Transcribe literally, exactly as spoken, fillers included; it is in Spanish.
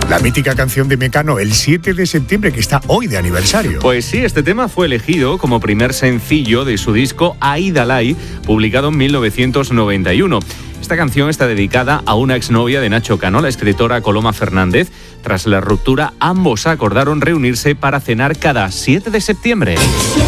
La mítica canción de Mecano, El siete de septiembre, que está hoy de aniversario. Pues sí, este tema fue elegido como primer sencillo de su disco Aidalai, publicado en mil novecientos noventa y uno. Esta canción está dedicada a una exnovia de Nacho Cano, la escritora Coloma Fernández. Tras la ruptura, ambos acordaron reunirse para cenar cada siete de septiembre.